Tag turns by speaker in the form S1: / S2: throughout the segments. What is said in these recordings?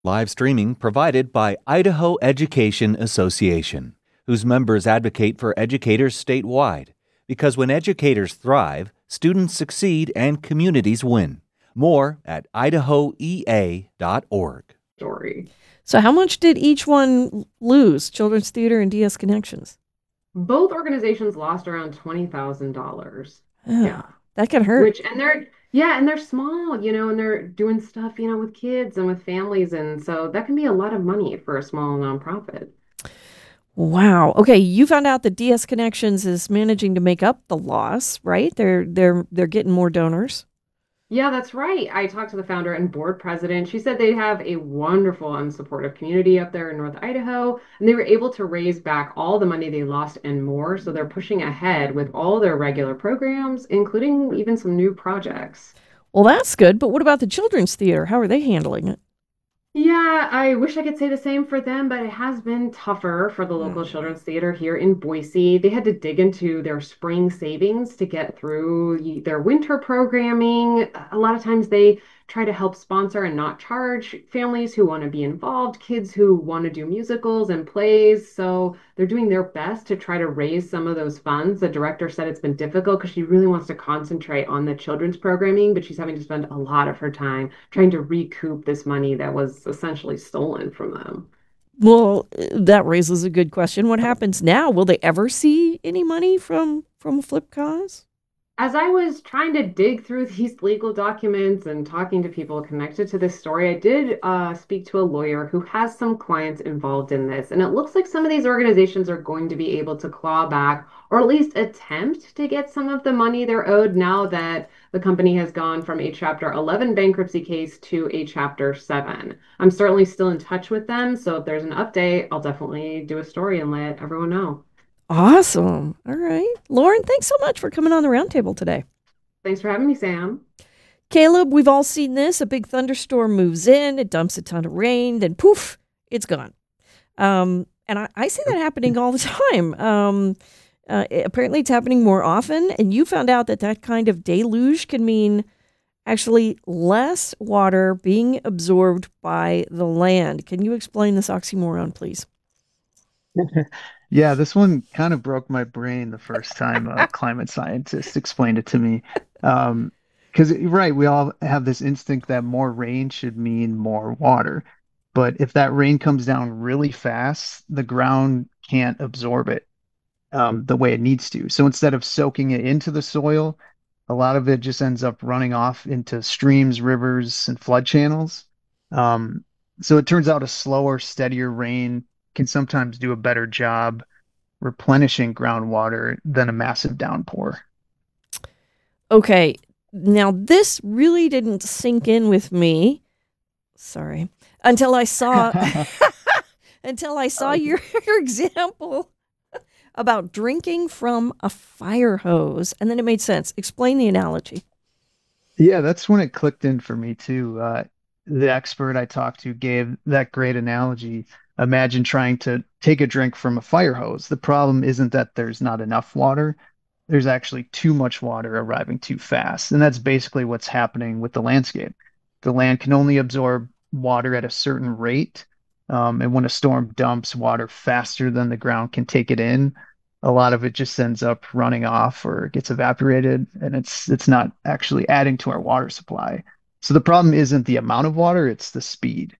S1: Live streaming provided by Idaho Education Association, whose members advocate for educators statewide. Because when educators thrive, students succeed and communities win. More at idahoea.org.
S2: Story.
S3: So, how much did each one lose, Children's Theater and DS Connections?
S2: Both organizations lost around $20,000.
S3: Oh,
S2: Yeah.
S3: that can hurt.
S2: Which, and they're, yeah, and they're small, and they're doing stuff, with kids and with families. And so that can be a lot of money for a small nonprofit.
S3: Wow. Okay, you found out that DS Connections is managing to make up the loss, right? They're getting more donors.
S2: Yeah, that's right. I talked to the founder and board president. She said they have a wonderful and supportive community up there in North Idaho, and they were able to raise back all the money they lost and more. So they're pushing ahead with all their regular programs, including even some new projects.
S3: Well, that's good. But what about the Children's Theater? How are they handling it?
S2: Yeah, I wish I could say the same for them, but it has been tougher for the local children's theater here in Boise. They had to dig into their spring savings to get through their winter programming. A lot of times they try to help sponsor and not charge families who want to be involved, kids who want to do musicals and plays. So they're doing their best to try to raise some of those funds. The director said it's been difficult because she really wants to concentrate on the children's programming, but she's having to spend a lot of her time trying to recoup this money that was essentially stolen from them.
S3: Well, that raises a good question. What happens now? Will they ever see any money from Flip Cause?
S2: As I was trying to dig through these legal documents and talking to people connected to this story, I did speak to a lawyer who has some clients involved in this. And it looks like some of these organizations are going to be able to claw back or at least attempt to get some of the money they're owed now that the company has gone from a Chapter 11 bankruptcy case to a Chapter 7. I'm certainly still in touch with them. So if there's an update, I'll definitely do a story and let everyone know.
S3: Awesome. All right. Lauren, thanks so much for coming on the roundtable today.
S2: Thanks for having me, Sam.
S3: Caleb, we've all seen this. A big thunderstorm moves in, it dumps a ton of rain, then poof, it's gone. And I see that happening all the time. Apparently, it's happening more often. And you found out that that kind of deluge can mean actually less water being absorbed by the land. Can you explain this oxymoron, please?
S4: Yeah, this one kind of broke my brain the first time a climate scientist explained it to me. Because, right, we all have this instinct that more rain should mean more water. But if that rain comes down really fast, the ground can't absorb it the way it needs to. So instead of soaking it into the soil, a lot of it just ends up running off into streams, rivers, and flood channels. Um, so it turns out a slower, steadier rain can sometimes do a better job replenishing groundwater than a massive downpour.
S3: Okay, now this really didn't sink in with me. Sorry. Until I saw until I saw your example about drinking from a fire hose, and then it made sense. Explain the analogy.
S4: Yeah, that's when it clicked in for me too. The expert I talked to gave that great analogy. Imagine trying to take a drink from a fire hose. The problem isn't that there's not enough water. There's actually too much water arriving too fast. And that's basically what's happening with the landscape. The land can only absorb water at a certain rate. And when a storm dumps water faster than the ground can take it in, a lot of it just ends up running off or gets evaporated, and it's not actually adding to our water supply. So the problem isn't the amount of water, it's the speed.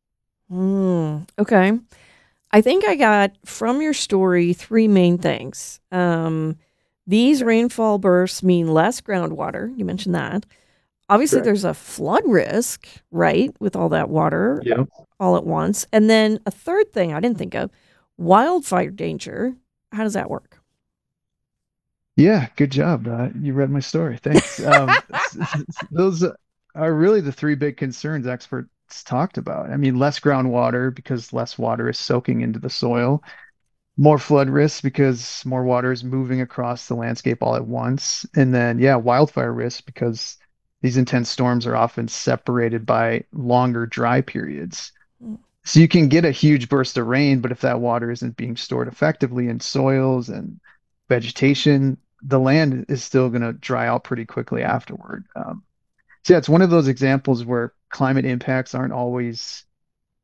S3: Okay. I think I got from your story three main things. These rainfall bursts mean less groundwater. You mentioned that. Obviously,
S4: Correct.
S3: there's a flood risk, right, with all that water
S4: Yep.
S3: all at once. And then a third thing I didn't think of, wildfire danger. How does that work?
S4: Yeah, good job. You read my story. Thanks. Those are really the three big concerns experts talked about. I mean, less groundwater because less water is soaking into the soil, more flood risk because more water is moving across the landscape all at once, and then, yeah, wildfire risk because these intense storms are often separated by longer dry periods. So you can get a huge burst of rain, but if that water isn't being stored effectively in soils and vegetation, the land is still going to dry out pretty quickly afterward. So yeah, it's one of those examples where climate impacts aren't always